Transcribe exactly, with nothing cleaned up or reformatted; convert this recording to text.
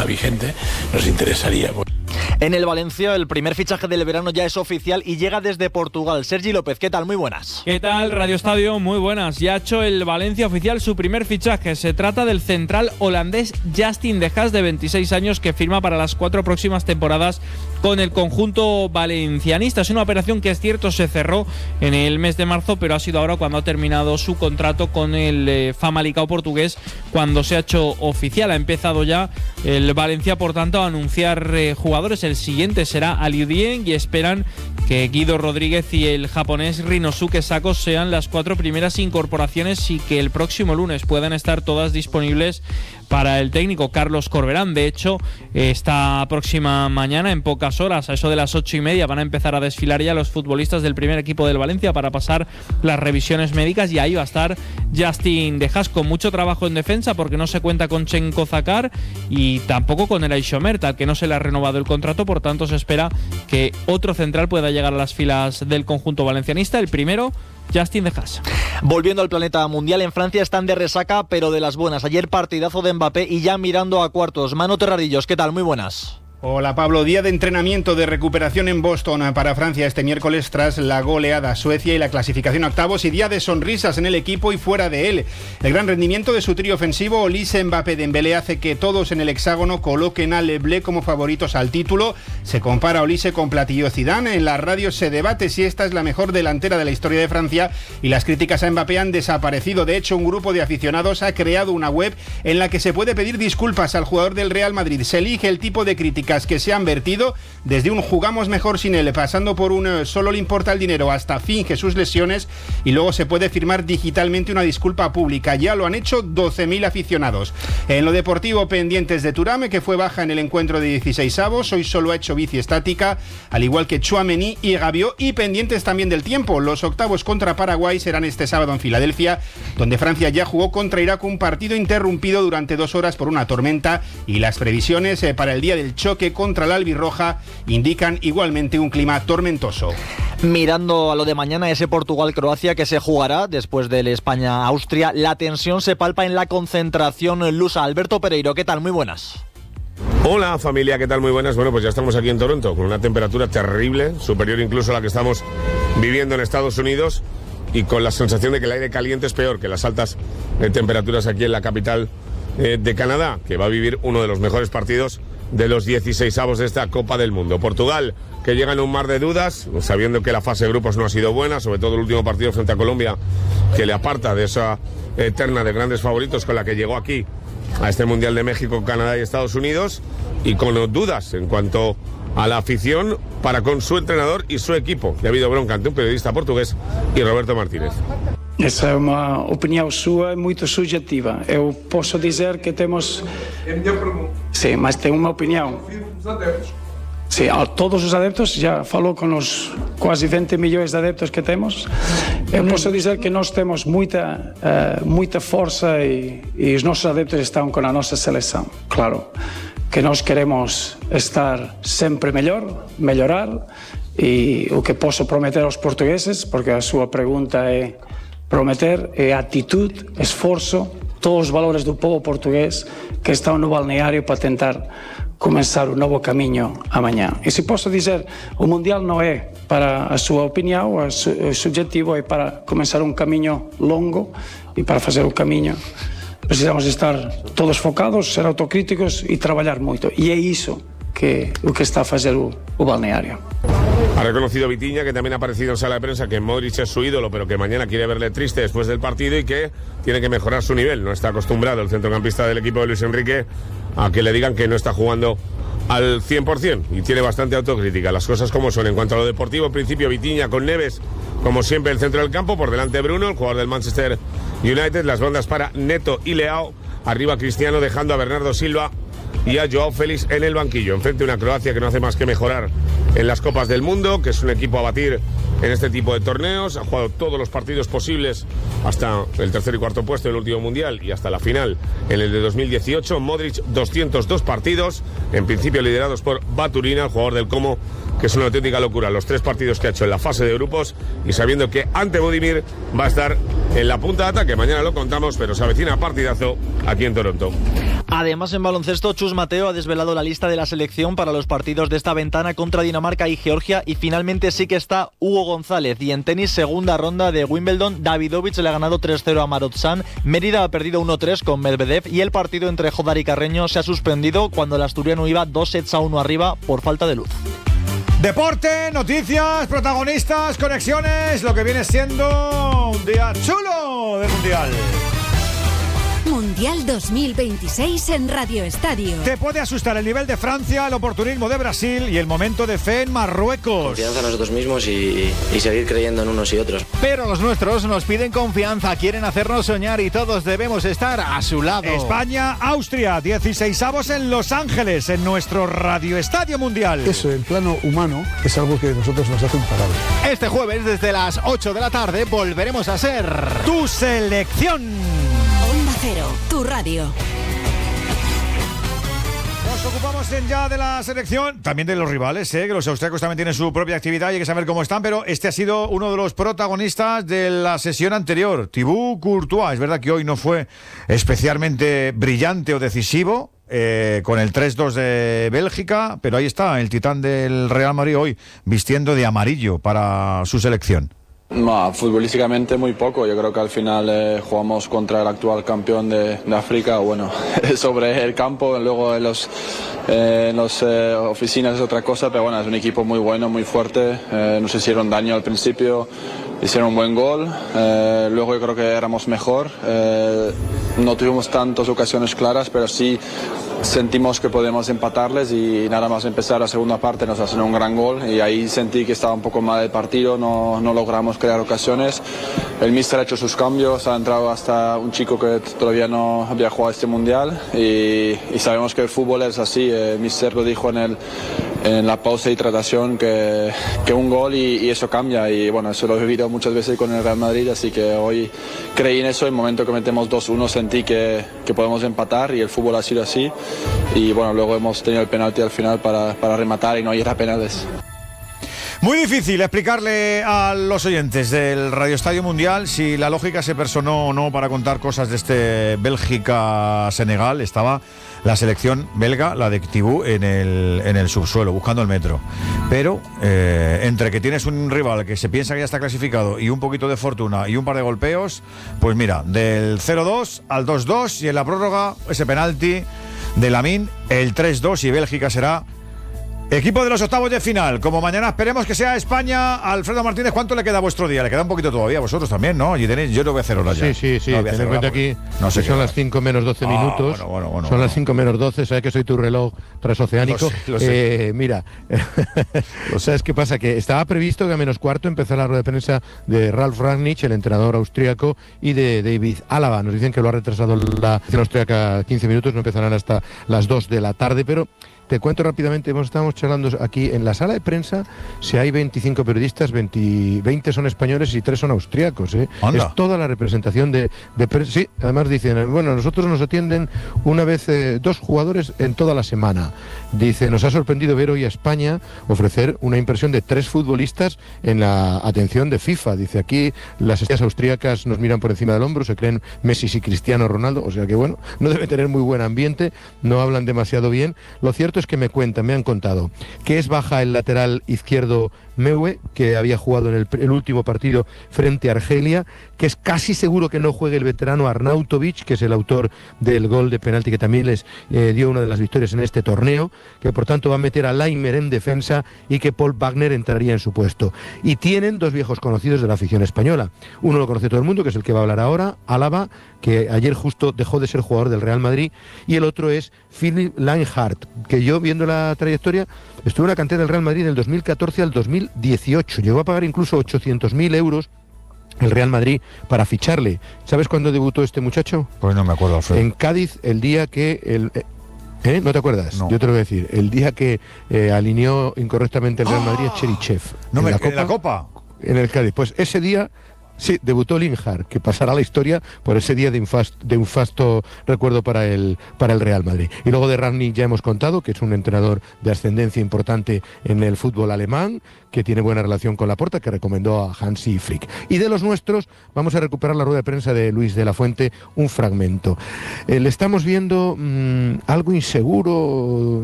vigente, nos interesaría. En el Valencia, el primer fichaje del verano ya es oficial y llega desde Portugal. Sergi López, ¿qué tal? Muy buenas. ¿Qué tal, Radio Estadio? Muy buenas. Ya ha hecho el Valencia oficial su primer fichaje. Se trata del central holandés Justin De Haas, de veintiséis años, que firma para las cuatro próximas temporadas con el conjunto valencianista. Es una operación que, es cierto, se cerró en el mes de marzo, pero ha sido ahora cuando ha terminado su contrato con el eh, Famalicão portugués, cuando se ha hecho oficial. Ha empezado ya el Valencia, por tanto, a anunciar eh, jugadores. El siguiente será Aliou Dieng y esperan que Guido Rodríguez y el japonés Rinosuke Sako sean las cuatro primeras incorporaciones y que el próximo lunes puedan estar todas disponibles para el técnico Carlos Corberán. De hecho, esta próxima mañana, en pocas horas, a eso de las ocho y media, van a empezar a desfilar ya los futbolistas del primer equipo del Valencia para pasar las revisiones médicas, y ahí va a estar Justin De Haas, con mucho trabajo en defensa, porque no se cuenta con Chenko Zakar y tampoco con el Aishomer, al que no se le ha renovado el contrato. Por tanto, se espera que otro central pueda llegar a las filas del conjunto valencianista. El primero, Justin De Haas. Volviendo al planeta mundial, en Francia están de resaca, pero de las buenas. Ayer partidazo de Mbappé y ya mirando a cuartos. Manu Terradillos, ¿qué tal? Muy buenas. Hola Pablo, día de entrenamiento de recuperación en Boston para Francia este miércoles tras la goleada a Suecia y la clasificación a octavos, y día de sonrisas en el equipo y fuera de él. El gran rendimiento de su trío ofensivo Olise, Mbappé, Dembélé hace que todos en el hexágono coloquen a Le Bleu como favoritos al título. Se compara a Olise con Platini Zidane. En la radio se debate si esta es la mejor delantera de la historia de Francia y las críticas a Mbappé han desaparecido. De hecho, un grupo de aficionados ha creado una web en la que se puede pedir disculpas al jugador del Real Madrid. Se elige el tipo de críticas que se han vertido, desde un jugamos mejor sin él, pasando por un solo le importa el dinero, hasta finge sus lesiones, y luego se puede firmar digitalmente una disculpa pública. Ya lo han hecho doce mil aficionados. En lo deportivo, pendientes de Thuram, que fue baja en el encuentro de dieciseisavos, hoy solo ha hecho bici estática, al igual que Tchouaméni y Rabiot, y pendientes también del tiempo. Los octavos contra Paraguay serán este sábado en Filadelfia, donde Francia ya jugó contra Irak, un partido interrumpido durante dos horas por una tormenta, y las previsiones eh, para el día del choque contra la albirroja indican igualmente un clima tormentoso. Mirando a lo de mañana, ese Portugal-Croacia que se jugará después del España-Austria, la tensión se palpa en la concentración lusa. Alberto Pereiro, ¿qué tal? Muy buenas. Hola familia, ¿qué tal? Muy buenas. Bueno, pues ya estamos aquí en Toronto con una temperatura terrible, superior incluso a la que estamos viviendo en Estados Unidos, y con la sensación de que el aire caliente es peor que las altas eh, temperaturas aquí en la capital eh, de Canadá, que va a vivir uno de los mejores partidos de los dieciseisavos de esta Copa del Mundo. Portugal, que llega en un mar de dudas, sabiendo que la fase de grupos no ha sido buena, sobre todo el último partido frente a Colombia, que le aparta de esa eterna de grandes favoritos con la que llegó aquí a este Mundial de México, Canadá y Estados Unidos, y con dudas en cuanto a la afición para con su entrenador y su equipo. Ha habido bronca ante un periodista portugués y Roberto Martínez. Essa é uma opinião sua muito subjetiva. Eu posso dizer que temos... É a minha pergunta. Sim, mas tem uma opinião. Os adeptos. Sim, a todos os adeptos, já falou com os quase vinte milhões de adeptos que temos. Eu posso dizer que nós temos muita, uh, muita força e, e os nossos adeptos estão com a nossa seleção. Claro que nós queremos estar sempre melhor, melhorar, e o que posso prometer aos portugueses, porque a sua pergunta é prometer, é atitude, esforço, todos os valores do povo português que estão no balneário para tentar começar um novo caminho amanhã. E se posso dizer, o Mundial não é para a sua opinião, é subjetivo, é para começar um caminho longo, e para fazer o caminho precisamos estar todos focados, ser autocríticos e trabalhar muito. E é isso que o que está a fazer o, o balneario. Ha reconocido Vitinha, que también ha aparecido en sala de prensa, que Modric es su ídolo, pero que mañana quiere verle triste después del partido y que tiene que mejorar su nivel. No está acostumbrado el centrocampista del equipo de Luis Enrique a que le digan que no está jugando al cien por ciento, y tiene bastante autocrítica. Las cosas como son. En cuanto a lo deportivo, en principio Vitinha con Neves, como siempre, el centro del campo, por delante Bruno, el jugador del Manchester United, las bandas para Neto y Leao, arriba Cristiano, dejando a Bernardo Silva y a Joao Félix en el banquillo. Enfrente una Croacia que no hace más que mejorar en las Copas del Mundo, que es un equipo a batir en este tipo de torneos. Ha jugado todos los partidos posibles hasta el tercer y cuarto puesto del último Mundial y hasta la final en el de dos mil dieciocho. Modric, doscientos dos partidos, en principio liderados por Baturina, el jugador del Como, que es una auténtica locura los tres partidos que ha hecho en la fase de grupos, y sabiendo que ante Budimir va a estar en la punta de ataque. Mañana lo contamos, pero se avecina partidazo aquí en Toronto. Además, en baloncesto, Chus Mateo ha desvelado la lista de la selección para los partidos de esta ventana contra Dinamarca y Georgia, y finalmente sí que está Hugo González. Y en tenis, segunda ronda de Wimbledon, Davidovich le ha ganado tres cero a Marozsan, Mérida ha perdido uno tres con Medvedev y el partido entre Jodar y Carreño se ha suspendido cuando el asturiano iba dos sets a uno arriba por falta de luz. Deporte, noticias, protagonistas, conexiones, lo que viene siendo un día chulo del Mundial. Mundial dos mil veintiséis en Radio Estadio. Te puede asustar el nivel de Francia, el oportunismo de Brasil y el momento de fe en Marruecos. Confianza en nosotros mismos y, y seguir creyendo en unos y otros. Pero los nuestros nos piden confianza, quieren hacernos soñar y todos debemos estar a su lado. España, Austria, dieciseisavos en Los Ángeles, en nuestro Radio Estadio Mundial. Eso, el plano humano, es algo que a nosotros nos hace imparable. Este jueves, desde las ocho de la tarde, volveremos a ser tu selección. Cero, tu radio. Nos ocupamos en ya de la selección, también de los rivales, ¿eh? Que los austriacos también tienen su propia actividad y hay que saber cómo están, pero este ha sido uno de los protagonistas de la sesión anterior, Thibaut Courtois. Es verdad que hoy no fue especialmente brillante o decisivo, eh, con el tres dos de Bélgica, pero ahí está el titán del Real Madrid hoy, vistiendo de amarillo para su selección. No, futbolísticamente muy poco. Yo creo que al final eh, jugamos contra el actual campeón de, de África. Bueno, sobre el campo, luego en las eh, eh, oficinas es otra cosa, pero bueno, es un equipo muy bueno, muy fuerte. Eh, nos hicieron daño al principio, hicieron un buen gol. Eh, luego yo creo que éramos mejor. Eh, no tuvimos tantas ocasiones claras, pero sí sentimos que podemos empatarles y nada más empezar la segunda parte nos hacen un gran gol y ahí sentí que estaba un poco mal el partido, no, no logramos crear ocasiones. El míster ha hecho sus cambios, ha entrado hasta un chico que todavía no había jugado este mundial y, y sabemos que el fútbol es así. El míster lo dijo en, el, en la pausa de hidratación que, que un gol y, y eso cambia y bueno, eso lo he vivido muchas veces con el Real Madrid, así que hoy creí en eso. En el momento que metemos dos uno sentí que, que podemos empatar y el fútbol ha sido así y bueno, luego hemos tenido el penalti al final para, para rematar y no ir a penales. Muy difícil explicarle a los oyentes del Radio Estadio Mundial si la lógica se personó o no para contar cosas de este Bélgica-Senegal. Estaba la selección belga, la de Thibaut, en el, en el subsuelo, buscando el metro. Pero eh, entre que tienes un rival que se piensa que ya está clasificado y un poquito de fortuna y un par de golpeos, pues mira, del cero dos al dos dos y en la prórroga ese penalti de Lamine, el tres dos y Bélgica será equipo de los octavos de final. Como mañana esperemos que sea España. Alfredo Martínez, ¿cuánto le queda a vuestro día? Le queda un poquito todavía, vosotros también, ¿no? Y tenéis, yo no voy a hacer horas ya. Sí, sí, sí. No ten en cuenta aquí no sé que son las cinco menos doce ah, minutos. Bueno, bueno, bueno, son bueno. las cinco menos doce, sabes que soy tu reloj transoceánico. Lo sé, lo sé. Eh, mira, ¿sabes qué pasa? Que estaba previsto que a menos cuarto empezara la rueda de prensa de Ralf Rangnick, el entrenador austríaco, y de David Alaba. Nos dicen que lo ha retrasado la selección austríaca quince minutos, no empezarán hasta las dos de la tarde, pero te cuento rápidamente, hemos estado charlando aquí en la sala de prensa, si hay veinticinco periodistas, veinte, veinte son españoles y tres son austríacos, ¿eh? Es toda la representación de, de prensa. Sí, además dicen, bueno, nosotros nos atienden una vez, eh, dos jugadores en toda la semana. Dice, nos ha sorprendido ver hoy a España ofrecer una impresión de tres futbolistas en la atención de FIFA. Dice, aquí las estrellas austríacas nos miran por encima del hombro, se creen Messi y Cristiano Ronaldo, o sea que bueno, no debe tener muy buen ambiente, no hablan demasiado bien. Lo cierto es que me cuentan, me han contado que es baja el lateral izquierdo Mewe, que había jugado en el, el último partido frente a Argelia, que es casi seguro que no juegue el veterano Arnautovic, que es el autor del gol de penalti que también les eh, dio una de las victorias en este torneo, que por tanto va a meter a Laimer en defensa y que Paul Wagner entraría en su puesto. Y tienen dos viejos conocidos de la afición española. Uno lo conoce todo el mundo, que es el que va a hablar ahora, Álava, que ayer justo dejó de ser jugador del Real Madrid, y el otro es Philipp Lienhard, que yo, viendo la trayectoria, estuvo en la cantera del Real Madrid del dos mil catorce al dos mil dieciocho, llegó a pagar incluso ochocientos mil euros el Real Madrid para ficharle. ¿Sabes cuándo debutó este muchacho? Pues no me acuerdo, Alfredo. En Cádiz, el día que el ¿Eh? ¿No te acuerdas? No. Yo te lo voy a decir. El día que eh, alineó incorrectamente el Real Madrid a Cherichev. No en me, la Copa, ¿En la Copa? En el Cádiz. Pues ese día Sí, debutó Linhart, que pasará a la historia por ese día de, infast, de un fasto recuerdo para el, para el Real Madrid. Y luego de Rangnick ya hemos contado que es un entrenador de ascendencia importante en el fútbol alemán, que tiene buena relación con Laporta, que recomendó a Hansi Flick. Y de los nuestros vamos a recuperar la rueda de prensa de Luis de la Fuente, un fragmento. Eh, le estamos viendo mmm, algo inseguro,